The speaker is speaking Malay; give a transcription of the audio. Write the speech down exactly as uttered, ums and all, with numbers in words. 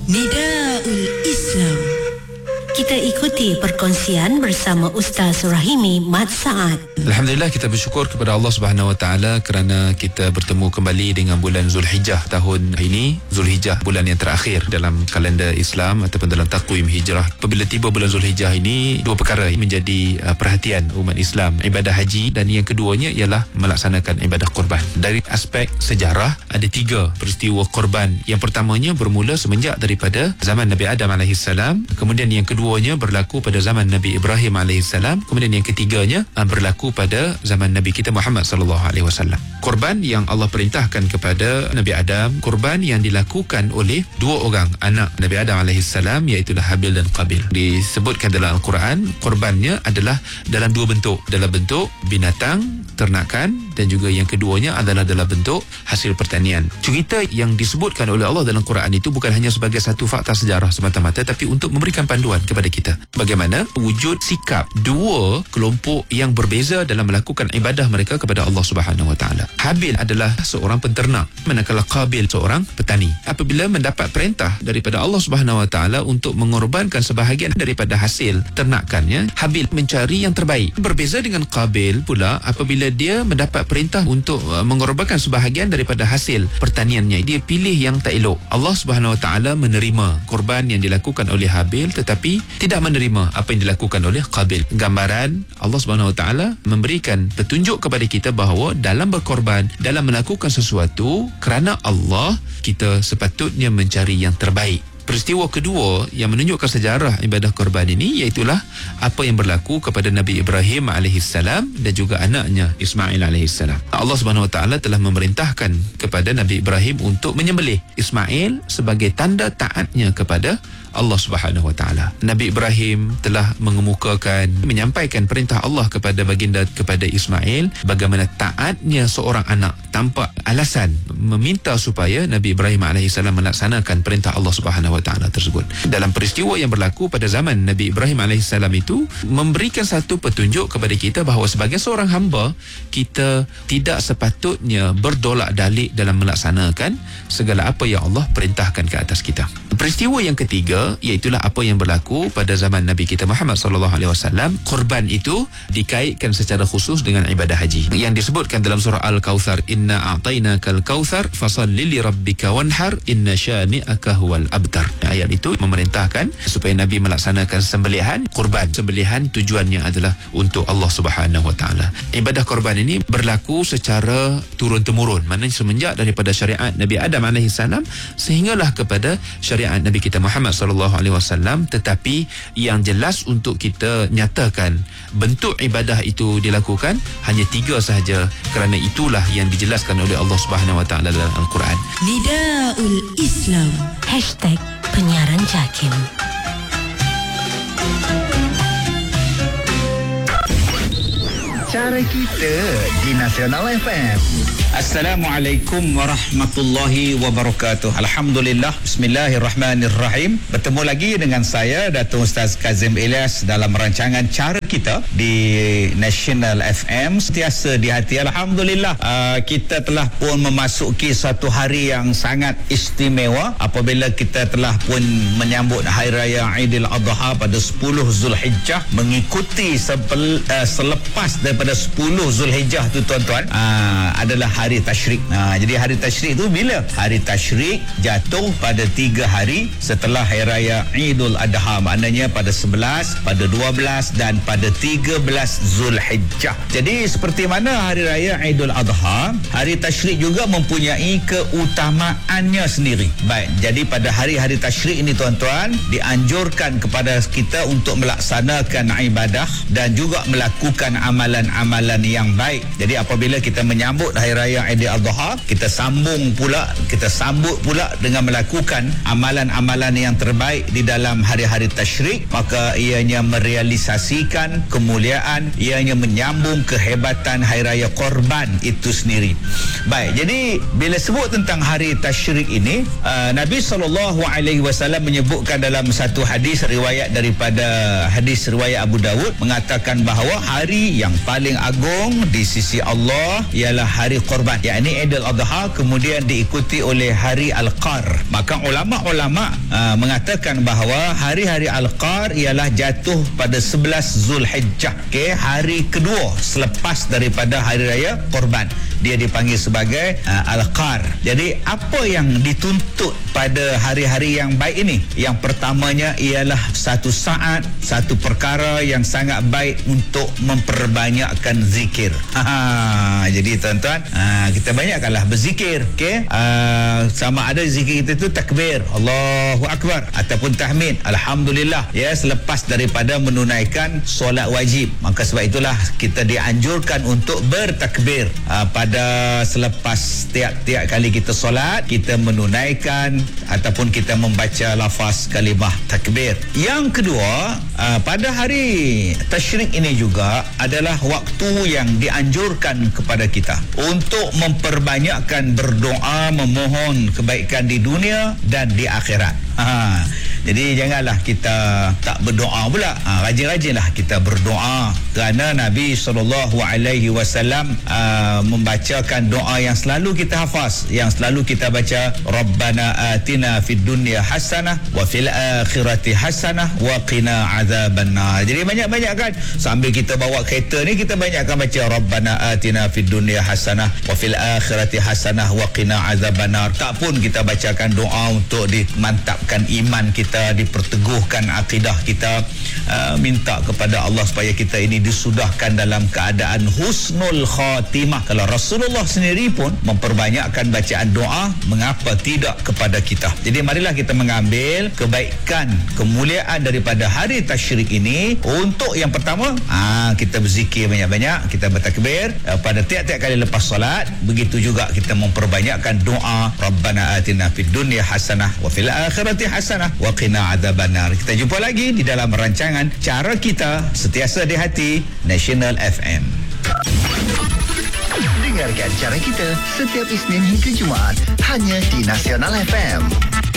Nidaul Islam. Kita ikuti perkongsian bersama Ustaz Rahimi Mat Saad. Alhamdulillah, kita bersyukur kepada Allah Subhanahu Wa Taala kerana kita bertemu kembali dengan bulan Zulhijjah tahun ini. Zulhijjah bulan yang terakhir dalam kalender Islam ataupun dalam takwim hijrah. Apabila tiba bulan Zulhijjah ini, dua perkara menjadi uh, perhatian umat Islam, ibadah haji, dan yang keduanya ialah melaksanakan ibadah korban. Dari aspek sejarah, ada tiga peristiwa korban. Yang pertamanya bermula semenjak daripada zaman Nabi Adam alaihissalam, kemudian yang keduanya berlaku pada zaman Nabi Ibrahim alaihissalam, kemudian yang ketiganya uh, berlaku pada zaman Nabi kita Muhammad sallallahu alaihi wasallam. Korban yang Allah perintahkan kepada Nabi Adam, korban yang dilakukan oleh dua orang anak Nabi Adam alaihissalam, iaitu Habil dan Qabil. Disebutkan dalam Al-Quran, korbannya adalah dalam dua bentuk, dalam bentuk binatang, ternakan, dan juga yang keduanya adalah dalam bentuk hasil pertanian. Cerita yang disebutkan oleh Allah dalam Quran itu bukan hanya sebagai satu fakta sejarah semata-mata, tapi untuk memberikan panduan kepada kita bagaimana wujud sikap dua kelompok yang berbeza dalam melakukan ibadah mereka kepada Allah Subhanahu Wa Taala. Habil adalah seorang penternak, manakala Qabil seorang petani. Apabila mendapat perintah daripada Allah Subhanahu Wa Taala untuk mengorbankan sebahagian daripada hasil ternakannya, Habil mencari yang terbaik. Berbeza dengan Qabil pula, apabila dia mendapat perintah untuk mengorbankan sebahagian daripada hasil pertaniannya, dia pilih yang tak elok. Allah Subhanahu Wa Taala menerima korban yang dilakukan oleh Habil, tetapi tidak menerima apa yang dilakukan oleh Qabil. Gambaran Allah Subhanahu Wa Taala memberikan petunjuk kepada kita bahawa dalam berkorban, dalam melakukan sesuatu kerana Allah, kita sepatutnya mencari yang terbaik. Peristiwa kedua yang menunjukkan sejarah ibadah korban ini, iaitulah apa yang berlaku kepada Nabi Ibrahim alaihissalam dan juga anaknya Ismail alaihissalam. Allah Subhanahu Wa Taala telah memerintahkan kepada Nabi Ibrahim untuk menyembelih Ismail sebagai tanda taatnya kepada Allah Subhanahu Wa Taala. Nabi Ibrahim telah mengemukakan, menyampaikan perintah Allah kepada baginda, kepada Ismail, bagaimana taatnya seorang anak tanpa alasan, meminta supaya Nabi Ibrahim alaihissalam melaksanakan perintah Allah Subhanahu Wa Taala tersebut. Dalam peristiwa yang berlaku pada zaman Nabi Ibrahim alaihissalam itu memberikan satu petunjuk kepada kita bahawa sebagai seorang hamba, kita tidak sepatutnya berdolak dalik dalam melaksanakan segala apa yang Allah perintahkan ke atas kita. Peristiwa yang ketiga, iaitulah apa yang berlaku pada zaman Nabi kita Muhammad sallallahu alaihi wasallam. Korban itu dikaitkan secara khusus dengan ibadah haji yang disebutkan dalam surah Al-Kautsar, inna a'tainakal kautsar fasalli li rabbika wanhar inna syani'aka huwal abtar. Ayat itu memerintahkan supaya Nabi melaksanakan sembelihan korban. Sembelihan tujuannya adalah untuk Allah Subhanahu Wa Taala. Ibadah korban ini berlaku secara turun-temurun, maknanya semenjak daripada syariat Nabi Adam alaihissalam sehinggalah kepada syariat Nabi kita Muhammad sallallahu alaihi wasallam. Tetapi yang jelas untuk kita nyatakan bentuk ibadah itu dilakukan hanya tiga sahaja, kerana itulah yang dijelaskan oleh Allah Subhanahu Wa Taala dalam Al-Quran. Nidaul Islam. Hashtag penyiaran JAKIM. Cara kita di Nasional F M. Assalamualaikum warahmatullahi wabarakatuh. Alhamdulillah, bismillahirrahmanirrahim. Bertemu lagi dengan saya, Datuk Ustaz Kazim Ilyas, dalam rancangan Cara Kita di National F M. Sentiasa di hati. Alhamdulillah, uh, kita telah pun memasuki satu hari yang sangat istimewa apabila kita telah pun menyambut Hari Raya Aidil Adha pada sepuluh Zulhijjah, mengikuti sepel, uh, selepas daripada sepuluh Zulhijjah tu tuan-tuan, uh, adalah hari tasyrik. Ha, jadi hari tasyrik tu bila? Hari tasyrik jatuh pada tiga hari setelah Hari Raya Idul Adha, maknanya pada sebelas, pada dua belas dan pada tiga belas Zulhijjah. Jadi seperti mana Hari Raya Idul Adha, hari tasyrik juga mempunyai keutamaannya sendiri. Baik, jadi pada hari-hari tasyrik ini tuan-tuan, dianjurkan kepada kita untuk melaksanakan ibadah dan juga melakukan amalan-amalan yang baik. Jadi apabila kita menyambut Hari Raya Aidil Adha, kita sambung pula, kita sambut pula dengan melakukan amalan-amalan yang terbaik di dalam hari-hari tasyrik, maka ianya merealisasikan kemuliaan, ianya menyambung kehebatan Hari Raya Korban itu sendiri. Baik, jadi bila sebut tentang hari tasyrik ini, uh, Nabi sallallahu alaihi wasallam menyebutkan dalam satu hadis riwayat daripada hadis riwayat Abu Dawud, mengatakan bahawa hari yang paling agung di sisi Allah ialah hari Korban korban, yakni Aidil Adha, kemudian diikuti oleh hari Al-Qar. Maka ulama-ulama uh, mengatakan bahawa hari-hari Al-Qar ialah jatuh pada sebelas Zulhijjah, okay? Hari kedua selepas daripada hari raya korban. Dia dipanggil sebagai uh, Al-Qar. Jadi apa yang dituntut pada hari-hari yang baik ini? Yang pertamanya ialah satu saat, satu perkara yang sangat baik untuk memperbanyakkan zikir. Ha, jadi tuan-tuan, uh, kita banyakkanlah berzikir, okey? Uh, sama ada zikir kita itu takbir, Allahu Akbar, ataupun tahmid, Alhamdulillah, ya, selepas daripada menunaikan solat wajib. Maka sebab itulah kita dianjurkan untuk bertakbir uh, pada selepas tiap-tiap kali kita solat, kita menunaikan ataupun kita membaca lafaz kalimah takbir. Yang kedua, uh, pada hari tasyrik ini juga adalah waktu yang dianjurkan kepada kita untuk memperbanyakkan berdoa, memohon kebaikan di dunia dan di akhirat. Ha, jadi janganlah kita tak berdoa pula. Ha, rajin-rajinlah kita berdoa, kerana Nabi sallallahu alaihi wasallam uh, membacakan doa yang selalu kita hafaz, yang selalu kita baca, Rabbana atina fid dunya hasanah wa fil akhirati hasanah wa qina azabannar. Jadi banyak-banyak kan, sambil kita bawa kereta ni kita banyakkan baca Rabbana atina fid dunya hasanah wa fil akhirati hasanah wa qina azabannar. Tak pun kita bacakan doa untuk dimantapkan iman kita, diperteguhkan akidah kita, uh, minta kepada Allah supaya kita ini disudahkan dalam keadaan husnul khatimah. Kalau Rasulullah sendiri pun memperbanyakkan bacaan doa, mengapa tidak kepada kita? Jadi marilah kita mengambil kebaikan, kemuliaan daripada hari tasyrik ini. Untuk yang pertama, aa, kita berzikir banyak-banyak, kita bertakbir uh, pada tiap-tiap kali lepas solat. Begitu juga kita memperbanyakkan doa, Rabbana atina fid dunya hasanah wa fil akhirati hasanah wa qina adzabannar. Kita jumpa lagi di dalam rancangan Cara Kita, sentiasa di hati National F M. Dengarkan Cara Kita setiap Isnin hingga Jumaat hanya di Nasional F M.